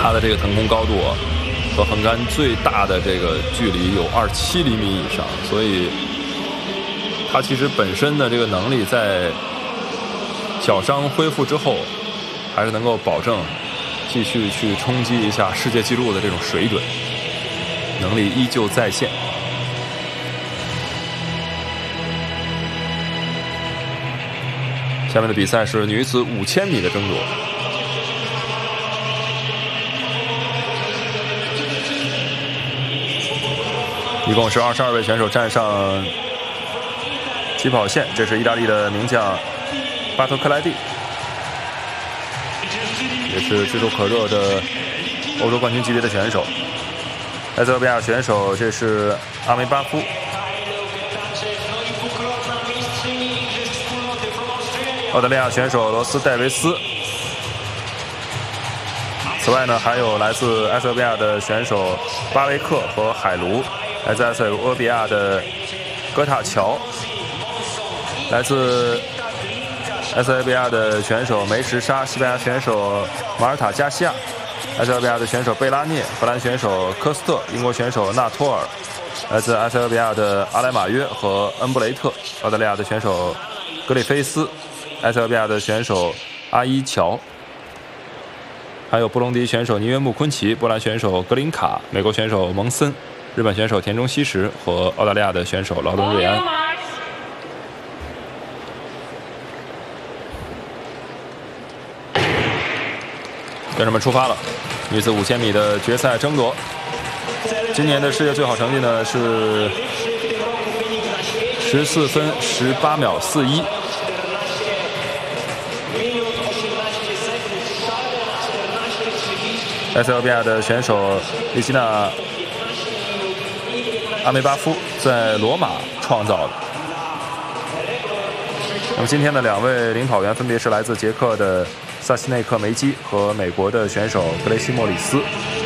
他的这个腾空高度和横杆最大的这个距离有27厘米以上，所以他其实本身的这个能力在脚伤恢复之后，还是能够保证继续去冲击一下世界纪录的这种水准，能力依旧在线。下面的比赛是女子5000米的争夺。一共是22位选手站上起跑线，这是意大利的名将巴托克莱蒂，也是炙手可热的欧洲冠军级别的选手。埃塞俄比亚选手这是阿梅巴夫，澳大利亚选手罗斯戴维斯。此外呢，还有来自埃塞俄比亚的选手巴维克和海卢，来自埃塞俄比亚的戈塔乔，来自埃塞俄比亚的选手梅什沙，西班牙选手马尔塔加西亚，埃塞俄比亚的选手贝拉涅，荷兰选手科斯特，英国选手纳托尔，来自埃塞俄比亚的阿莱马约和恩布雷特，澳大利亚的选手格里菲斯，埃塞俄比亚的选手阿伊乔，还有布隆迪选手尼约穆昆奇，波兰选手格林卡，美国选手蒙森，日本选手田中希实和澳大利亚的选手劳伦瑞安。选手们出发了，女子5000米的决赛争夺。今年的世界最好成绩呢是14分18秒41。埃塞俄比亚的选手利希纳阿梅巴夫在罗马创造的。那么今天的2位领跑员分别是来自捷克的萨西内克梅基和美国的选手格雷西莫里斯。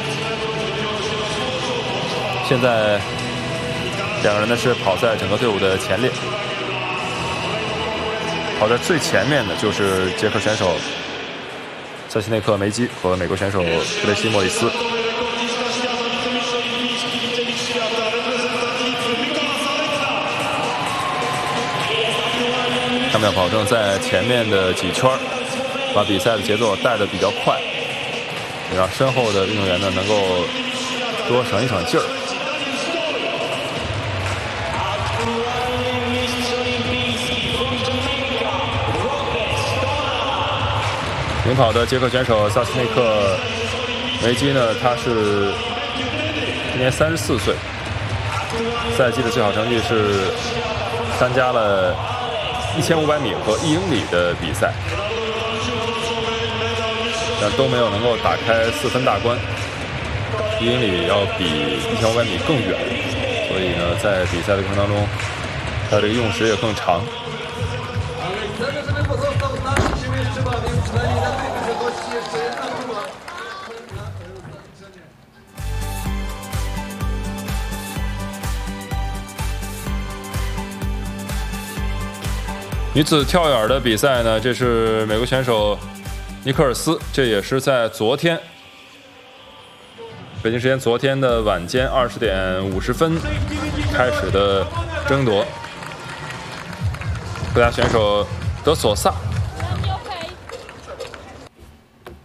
现在2个人呢是跑在整个队伍的前列，跑在最前面的就是捷克选手萨西内克梅基和美国选手格雷西莫里斯。他们要保证在前面的几圈把比赛的节奏带得比较快，也让身后的运动员呢能够多省一省劲儿。领跑的捷克选手萨斯内克梅基呢，他是今年34岁，赛季的最好成绩是参加了1500米和1英里的比赛，但都没有能够打开4分大关。1英里要比1500米更远，所以呢，在比赛的过程当中，他这个用时也更长。女子跳远的比赛呢，这是美国选手尼克尔斯，这也是在昨天北京时间昨天的晚间20点50分开始的争夺。国家选手德索萨